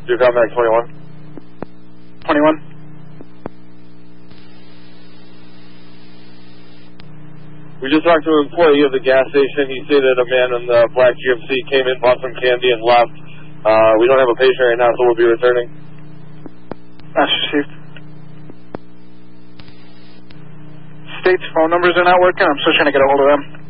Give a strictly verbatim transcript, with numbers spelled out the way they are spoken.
Do contact twenty-one. twenty-one. We just talked to an employee of the gas station. He stated a man in the black G M C came in, bought some candy, and left. Uh, we don't have a patient right now, so we'll be returning. That's received. State's phone numbers are not working. I'm still trying to get a hold of them.